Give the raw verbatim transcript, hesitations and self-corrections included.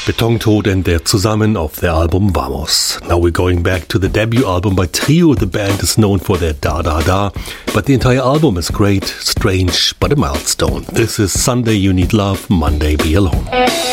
Betontod and they're zusammen auf their album Vamos. Now we're going back to the debut album by Trio. The band is known for their da da da, but the entire album is great, strange, but a milestone. This is Sunday You Need Love, Monday Be Alone.